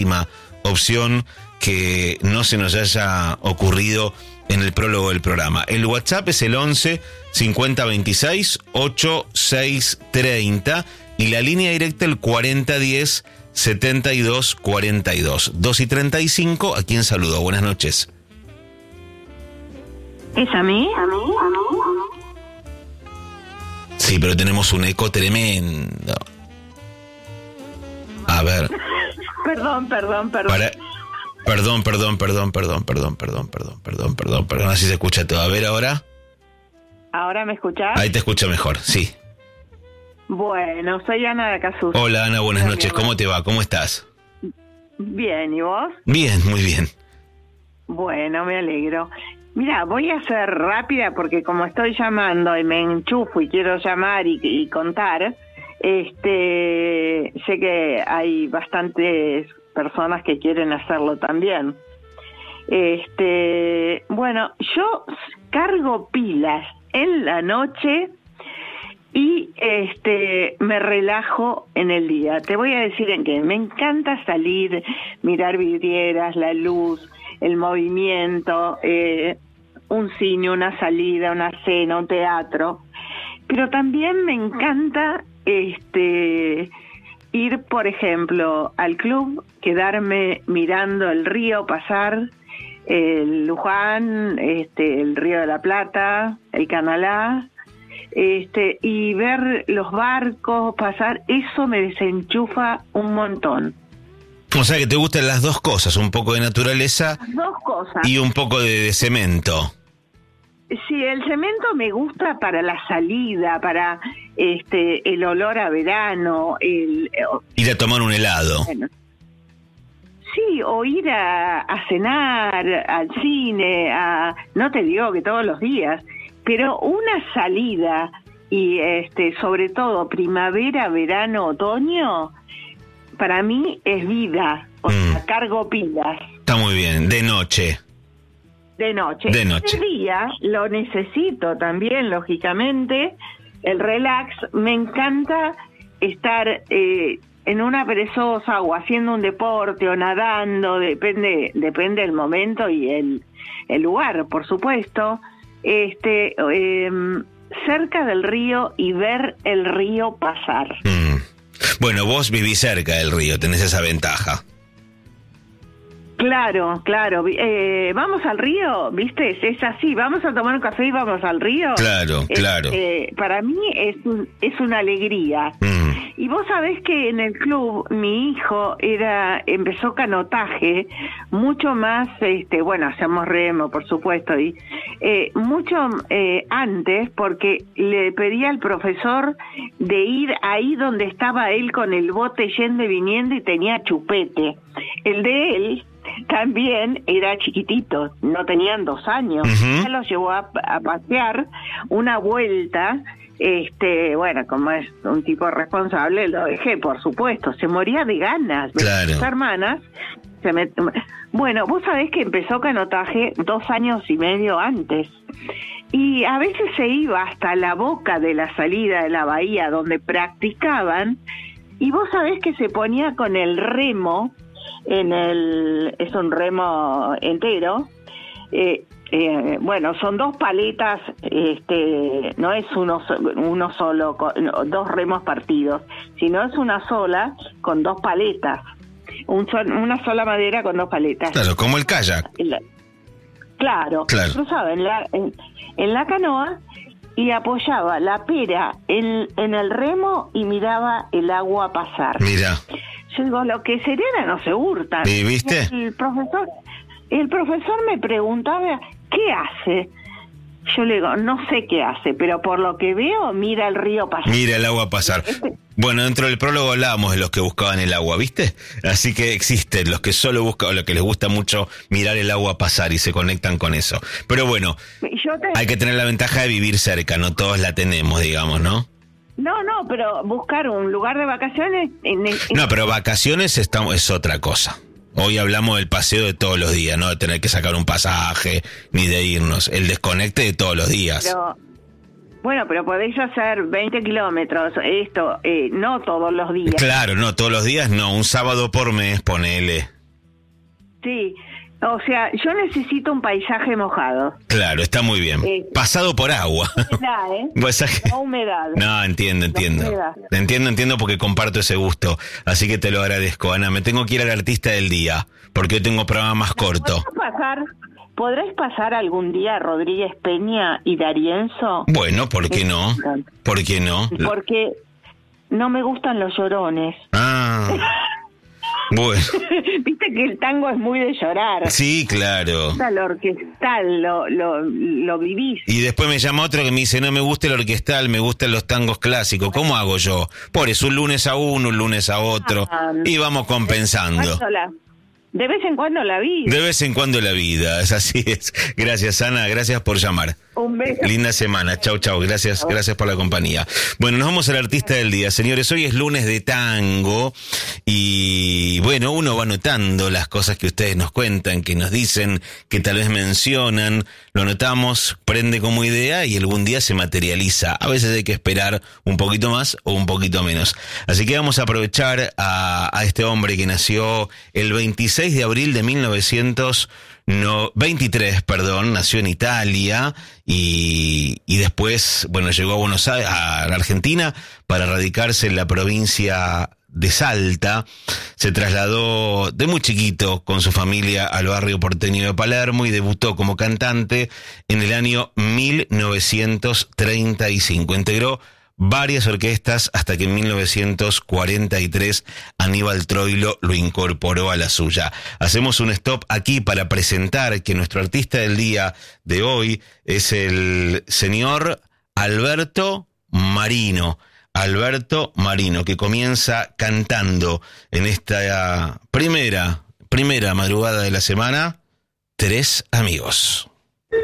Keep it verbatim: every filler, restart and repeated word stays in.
opción que no se nos haya ocurrido en el prólogo del programa. El WhatsApp es el once cincuenta veintiséis ochenta y seis treinta y la línea directa el cuarenta diez setenta y dos cuarenta y dos. dos y treinta y cinco, ¿a quién saludo? Buenas noches. ¿Es a mí? ¿A mí? ¿A mí? Sí, pero tenemos un eco tremendo. A ver. Perdón, perdón, perdón. Para... Perdón, perdón, perdón, perdón, perdón, perdón, perdón, perdón, perdón, perdón, así se escucha todo. A ver ahora. ¿Ahora me escuchás? Ahí te escucho mejor, sí. Bueno, soy Ana de Acasur. Hola Ana, buenas Hola, noches, ¿cómo te va? ¿Cómo estás? Bien, ¿y vos? Bien, muy bien. Bueno, me alegro. Mira, voy a ser rápida porque como estoy llamando y me enchufo y quiero llamar y, y contar, este, sé que hay bastantes personas que quieren hacerlo también. Este, bueno, yo cargo pilas en la noche y este me relajo en el día. Te voy a decir en qué. Me encanta salir, mirar vidrieras, la luz, el movimiento, eh, un cine, una salida, una cena, un teatro. Pero también me encanta este ir, por ejemplo, al club, quedarme mirando el río pasar, el Luján, este, el Río de la Plata, el Canalá, este, y ver los barcos pasar. Eso me desenchufa un montón. O sea que te gustan las dos cosas, un poco de naturaleza Las dos cosas. Y un poco de, de cemento. Sí, el cemento me gusta para la salida, para este el olor a verano, el ir a tomar un helado. Bueno, sí, o ir a, a cenar, al cine, a no te digo que todos los días, pero una salida y este sobre todo primavera, verano, otoño, para mí es vida, o mm. sea, cargo pilas. Está muy bien, de noche. De noche. De noche. El día lo necesito también, lógicamente, el relax. Me encanta estar eh, en una perezosa o haciendo un deporte o nadando, depende depende del momento y el, el lugar, por supuesto. Este eh, cerca del río y ver el río pasar. Mm. Bueno, vos vivís cerca del río, tenés esa ventaja. Claro, claro. Eh, vamos al río, ¿viste? Es así, vamos a tomar un café y vamos al río. Claro, es, claro. Eh, para mí es un, es una alegría. Mm. Y vos sabés que en el club mi hijo era empezó canotaje mucho más, este, bueno, hacemos remo, por supuesto, y eh, mucho eh, antes, porque le pedía al profesor de ir ahí donde estaba él con el bote yendo y viniendo y tenía chupete. El de él también era chiquitito, no tenían dos años. Uh-huh. Ya los llevó a, a pasear una vuelta. Este, bueno, como es un tipo responsable, lo dejé, por supuesto. Se moría de ganas. Claro. Sus hermanas se met... Bueno, vos sabés que empezó canotaje dos años y medio antes. Y a veces se iba hasta la boca de la salida de la bahía donde practicaban. Y vos sabés que se ponía con el remo, en el es un remo entero, eh, eh, bueno, son dos paletas, este, no es uno uno solo, no, dos remos partidos, sino es una sola con dos paletas, un sol, una sola madera con dos paletas. Claro, como el kayak. La, claro, claro. cruzaba en la en, en la canoa y apoyaba la pera en, en el remo y miraba el agua pasar. Mira. Yo digo, lo que serena no se hurta. ¿Y viste? El profesor, el profesor me preguntaba, ¿qué hace? Yo le digo, no sé qué hace, pero por lo que veo, mira el río pasar. Mira el agua pasar. Este... Bueno, dentro del prólogo hablábamos de los que buscaban el agua, ¿viste? Así que existen los que solo buscan, o los que les gusta mucho mirar el agua pasar y se conectan con eso. Pero bueno, Yo te... hay que tener la ventaja de vivir cerca, no todos la tenemos, digamos, ¿no? No, no, pero buscar un lugar de vacaciones... En el, en... No, pero vacaciones estamos, es otra cosa. Hoy hablamos del paseo de todos los días, no de tener que sacar un pasaje, ni de irnos. El desconecte de todos los días. Pero, Bueno, pero podéis hacer veinte kilómetros, esto, eh, no todos los días. Claro, no, todos los días no, un sábado por mes, ponele. Sí, o sea, yo necesito un paisaje mojado. Claro, está muy bien. Eh, Pasado por agua. Humedad, ¿eh? Paisaje... No humedad. No, entiendo, entiendo. Entiendo, entiendo porque comparto ese gusto. Así que te lo agradezco, Ana. Me tengo que ir al artista del día, porque hoy tengo un programa más corto. ¿Podrás pasar, ¿podrás pasar algún día Rodríguez Peña y D'Arienzo? Bueno, ¿por qué no? ¿Por qué no? Porque no me gustan los llorones. Ah... Bueno. Viste que el tango es muy de llorar. Sí, claro. Lo orquestal, lo, lo, lo vivís. Y después me llama otro que me dice, no me gusta el orquestal, me gustan los tangos clásicos. ¿Cómo hago yo? Por eso, un lunes a uno, un lunes a otro. Ah, y vamos compensando. De vez en cuando la vida. De vez en cuando la vida, es así es. Gracias, Ana, gracias por llamar. Un beso. Linda semana, chau, chau, gracias, gracias por la compañía. Bueno, nos vamos al artista del día, señores. Hoy es lunes de tango y bueno, uno va notando las cosas que ustedes nos cuentan, que nos dicen, que tal vez mencionan, lo notamos, prende como idea y algún día se materializa. A veces hay que esperar un poquito más o un poquito menos. Así que vamos a aprovechar a, a este hombre que nació el veintiséis de abril de mil novecientos veintitrés, perdón, nació en Italia y, y después, bueno, llegó a Buenos Aires, a la Argentina, para radicarse en la provincia de Salta. Se trasladó de muy chiquito con su familia al barrio porteño de Palermo y debutó como cantante en el año mil novecientos treinta y cinco. Integró varias orquestas hasta que en mil novecientos cuarenta y tres Aníbal Troilo lo incorporó a la suya. Hacemos un stop aquí para presentar que nuestro artista del día de hoy es el señor Alberto Marino. Alberto Marino, que comienza cantando en esta primera, primera madrugada de la semana, Tres Amigos.